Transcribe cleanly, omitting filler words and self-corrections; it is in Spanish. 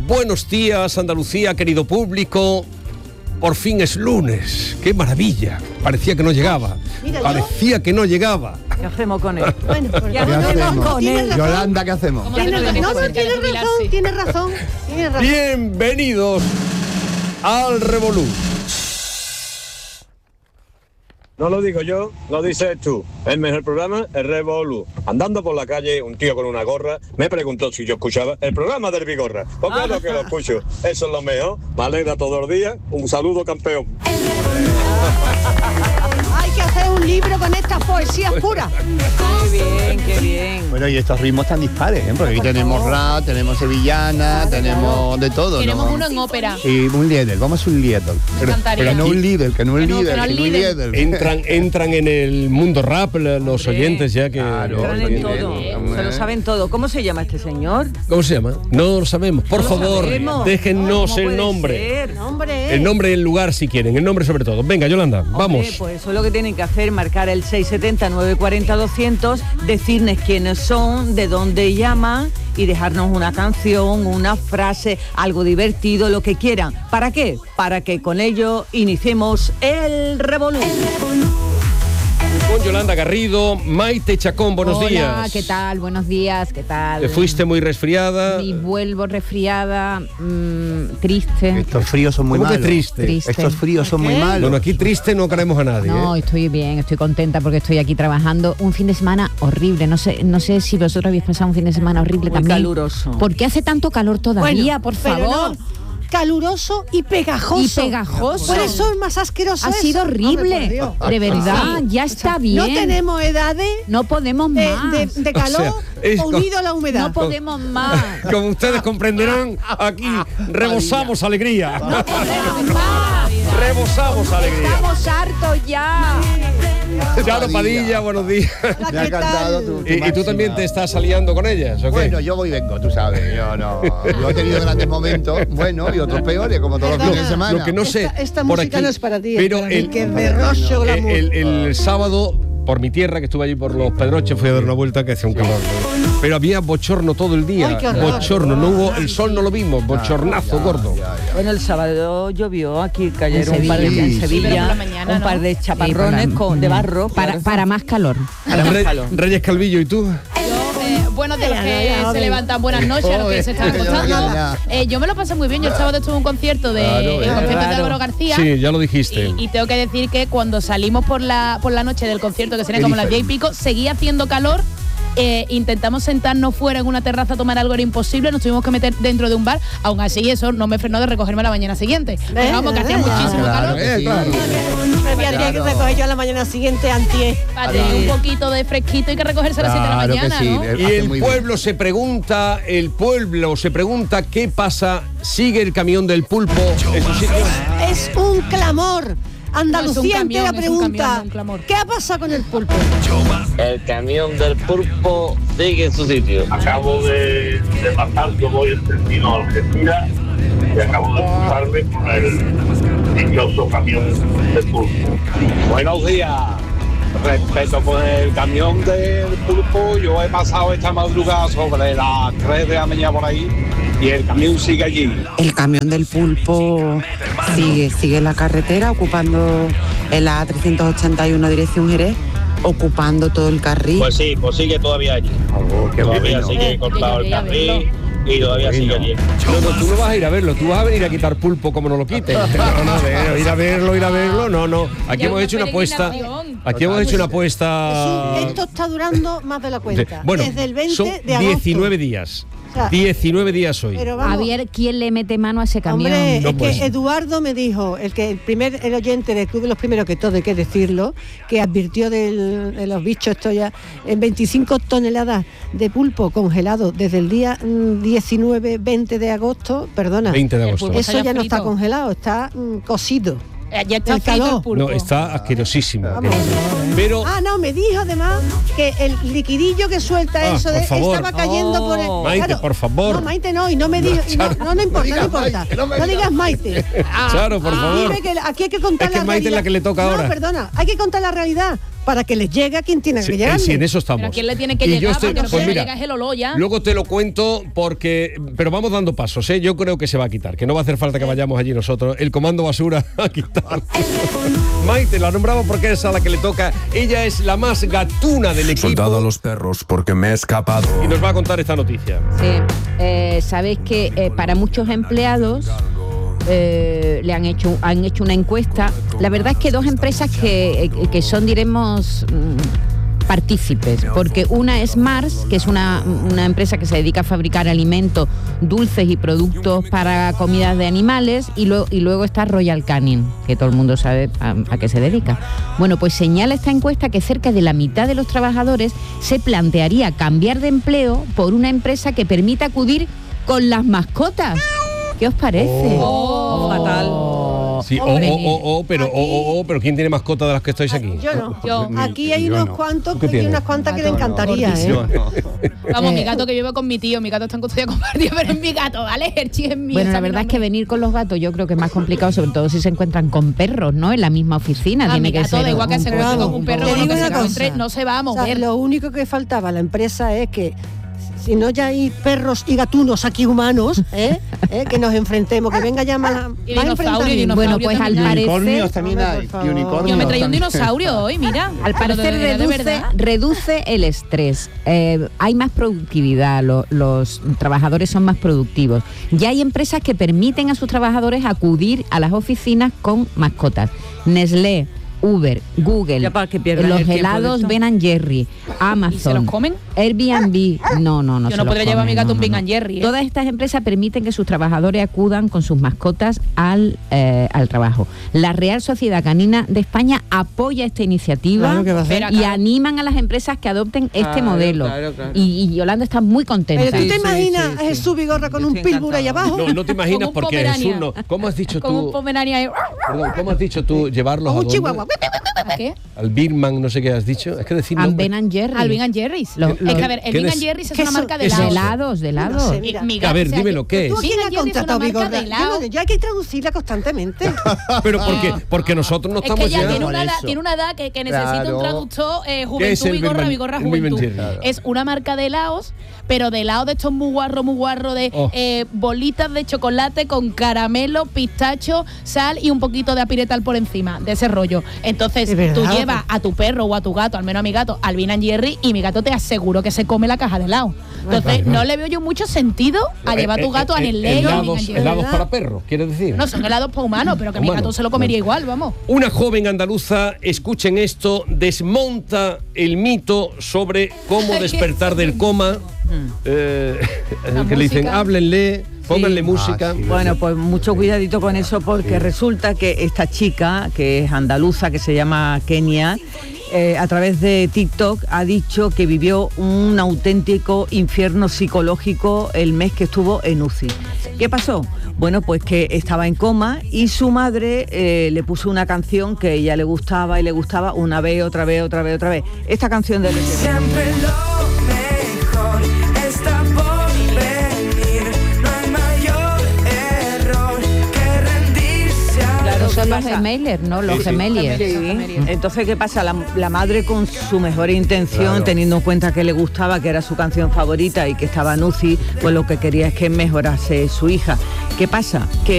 Buenos días, Andalucía, querido público. Por fin es lunes. ¡Qué maravilla! Parecía que no llegaba. Parecía que no llegaba. ¿Qué hacemos con él? Bueno, pues, ¿Qué hacemos con él? Yolanda, ¿qué hacemos? Tiene razón. Bienvenidos al Revolú. No lo digo yo, lo dices tú. El mejor programa, el Revolú. Andando por la calle, un tío con una gorra me preguntó si yo escuchaba el programa del Bigorra. Pues claro que lo escucho. Eso es lo mejor. Me alegra todos los días. Un saludo, campeón. Hay que hacer un libro con estas poesías puras. Qué bien. Bueno, y estos ritmos tan dispares, ¿eh? Porque aquí tenemos rap, tenemos sevillana, tenemos de todo, Queremos ¿no? uno en ópera. Y un líder, vamos a un líder. Pero no un líder, que no es líder. Entran en el mundo rap los oyentes ya que... Entran en todo, se lo saben todo. ¿Cómo se llama este señor? ¿Cómo se llama? No lo sabemos. Por favor, déjennos el nombre. El nombre y el lugar si quieren, el nombre sobre todo. Venga, Yolanda, vamos. Pues eso es lo que tienen que hacer, marcar el 670-940-200, decirnos quiénes son, de dónde llaman y dejarnos una canción, una frase, algo divertido, lo que quieran. ¿Para qué? Para que con ello iniciemos el Revolú. Con Yolanda Garrido, Maite Chacón, buenos días. Hola, ¿qué tal? Buenos días, ¿qué tal? ¿Te fuiste muy resfriada? Y vuelvo resfriada, triste. Estos fríos son muy malos. ¿Cómo que triste? Estos fríos son muy malos. Bueno, aquí triste no queremos a nadie. No, estoy bien, estoy contenta porque estoy aquí trabajando. Un fin de semana horrible. No sé si vosotros habéis pasado un fin de semana horrible muy también. Caluroso. ¿Por qué hace tanto calor todavía, por favor? Caluroso y pegajoso. Puede ser más asqueroso. Ha sido horrible. De verdad, ya está bien. No tenemos edades. No podemos más. De calor unido a la humedad. No podemos más. Como ustedes comprenderán, aquí rebosamos alegría. No podemos más. Rebosamos alegría. Estamos hartos ya. Charo Padilla, buenos días. Me ha encantado tu ¿Y tú también te estás aliando con ellas, ¿o qué? Bueno, yo voy y vengo, tú sabes. Yo he tenido grandes momentos, bueno, y otros peores, como todos los fines de semana. Lo que no sé, esta por música aquí, no es para ti. pero el sábado, por mi tierra, que estuve allí por los Pedroches, fui a dar una vuelta que hacía un calor. Pero había bochorno todo el día. Bochorno, no hubo, el sol no lo vimos, bochornazo gordo. Bueno, el sábado llovió, aquí cayeron un par de en Sevilla, mañana, un par de chaparrones de barro. Para más calor. Reyes Calvillo, ¿y tú? Bueno, de los que se levantan, buenas noches a los que se están acostando. Yo me lo pasé muy bien. Yo el sábado estuve en un concierto de Álvaro García. Sí, ya lo dijiste. Y tengo que decir que cuando salimos por la noche del concierto, que sería como las 10 y pico, seguía haciendo calor. Intentamos sentarnos fuera en una terraza a tomar algo, era imposible, nos tuvimos que meter dentro de un bar. Aún así, eso no me frenó de recogerme la mañana siguiente. Pero vamos, que hacía muchísimo calor. Me había que recoger yo a la mañana siguiente antier. Para tener un poquito de fresquito hay que recogerse a las 7 de la mañana, ¿no? Y el pueblo se pregunta qué pasa, sigue el camión del pulpo en su sitio. Es un clamor. Andalucía entera pregunta, un clamor. ¿qué ha pasado con el pulpo? El camión del pulpo sigue en su sitio. Acabo de pasar, yo voy en destino a Argentina y acabo de cruzarme con el dichoso camión del pulpo. Buenos días. Respecto con el camión del pulpo, yo he pasado esta madrugada sobre las 3 de la mañana por ahí y el camión sigue allí. El camión del pulpo sigue en la carretera, ocupando en la A381 dirección Jerez, ocupando todo el carril. Pues sí, pues sigue todavía allí. Todavía sigue cortado el carril y todavía sigue allí. No, tú no vas a ir a verlo, tú vas a venir a quitar pulpo como no lo quites. Ir a verlo, no. Aquí hemos hecho una apuesta. Esto está durando más de la cuenta. Bueno, desde el 20 son de agosto. 19 días. 19 días hoy. A ver quién le mete mano a ese camión. Hombre, No, es pues. que Eduardo me dijo, el oyente del Club de los Primeros, que todo hay que decirlo, que advirtió de los bichos esto ya, en 25 toneladas de pulpo congelado desde el día 19-20 de agosto, perdona. 20 de agosto. Eso ya no está congelado, está cocido. Ya está El frito calor. el pulpo. No, está asquerosísimo. Vamos. Pero No, me dijo además que el liquidillo que suelta eso por favor. estaba cayendo por el... Maite, por favor. No, Maite no, y no me dijo... No importa. No digas Maite. Charo, por favor. Dime que aquí hay que contar Es que la Maite realidad. es la que le toca ahora. No, perdona, hay que contar la realidad. para que les llegue a quien tiene que llegar. Sí, en eso estamos. Pero ¿a quién le tiene que llegar? Porque no pues puede llegar el olor ya. Luego te lo cuento pero vamos dando pasos, ¿eh? Yo creo que se va a quitar, que no va a hacer falta que vayamos allí nosotros. El comando basura a quitar. Maite la nombramos porque es a la que le toca. Ella es la más gatuna del equipo. Soldado a los perros porque me he escapado. Y nos va a contar esta noticia. Sí, sabéis que para muchos empleados han hecho una encuesta. La verdad es que 2 empresas que son, diremos, partícipes, porque una es Mars, que es una empresa que se dedica a fabricar alimentos dulces y productos para comidas de animales, y luego está Royal Canin, que todo el mundo sabe a qué se dedica. Bueno, pues señala esta encuesta que cerca de la mitad de los trabajadores se plantearía cambiar de empleo por una empresa que permita acudir con las mascotas. ¿Qué os parece? Fatal. Sí, pero ¿quién tiene mascota de las que estáis aquí? Yo no. Aquí hay unas cuantas que le encantaría, ¿eh? Vamos, mi gato que vive con mi tío, mi gato está en custodia compartida, pero es mi gato, ¿vale? Herchi es mío. Bueno, la verdad es que venir con los gatos yo creo que es más complicado, sobre todo si se encuentran con perros, ¿no? En la misma oficina. Tiene que ser. Da igual que se encuentre con un perro, no se va a mover. O sea, lo único que faltaba a la empresa es que si no ya hay perros y gatunos aquí humanos, que nos enfrentemos, que venga ya más enfrentamiento. Bueno, pues al parecer... Unicornios también hay. Yo me traí un dinosaurio hoy, mira. Al parecer reduce el estrés. Hay más productividad, los trabajadores son más productivos. Ya hay empresas que permiten a sus trabajadores acudir a las oficinas con mascotas. Nestlé, Uber, Google, los helados Ben & Jerry, Amazon. ¿Y se los comen? Airbnb. No. Yo no podría llevar a mi gato un Ben & Jerry. Todas estas empresas permiten que sus trabajadores acudan con sus mascotas al trabajo. La Real Sociedad Canina de España apoya esta iniciativa y animan a las empresas que adopten este modelo. Claro. Y Yolanda está muy contenta. ¿Pero tú te imaginas a Jesús Vigorra con un pitbull ahí abajo? No te imaginas porque Jesús no. ¿Cómo has dicho tú? Como un Pomerania. Perdón, ¿cómo has dicho tú llevarlos a Chihuahua? ¿A qué? Al Birman, no sé qué has dicho. Es que decir al Ben & Jerry. Al Ben & Jerry's. Es que a ver, el Ben & Jerry's es una marca de helados. De helados. No sé, a ver, dímelo, ¿qué es? ¿Tú quién ha contratado Vigorra? Yo hay que traducirla constantemente. Pero porque nosotros no estamos ya. Es que ella tiene una edad que necesita un traductor Juventud Vigorra Juventud. Es una marca de helados, pero de helados de estos muy guarro de bolitas de chocolate con caramelo, pistacho, sal y un poquito de apiretal por encima, de ese rollo. Entonces tú llevas a tu perro o a tu gato, al menos a mi gato, al Ben & Jerry, y mi gato te aseguro que se come la caja de helado. Entonces no le veo yo mucho sentido a llevar a tu gato a Nestlé. Helados para perros, ¿quieres decir? No, son helados para humanos, pero que mi gato se lo comería igual, vamos. Una joven andaluza, escuchen esto, desmonta el mito sobre cómo despertar del coma. Que le dicen, háblenle, pónganle música. Bueno, pues mucho cuidadito con eso, porque resulta que esta chica, que es andaluza, que se llama Kenia, a través de TikTok ha dicho que vivió un auténtico infierno psicológico el mes que estuvo en UCI. ¿Qué pasó? Bueno, pues que estaba en coma y su madre le puso una canción que a ella le gustaba y le gustaba una vez, otra vez. Esta canción de Siempre lo mejor está por venir, no hay mayor error que rendirse a Claro, son los Gemeliers, ¿no? Los Gemeliers. Sí. Entonces, ¿qué pasa? La madre con su mejor intención, teniendo en cuenta que le gustaba, que era su canción favorita y que estaba en UCI, pues lo que quería es que mejorase su hija. ¿Qué pasa? Que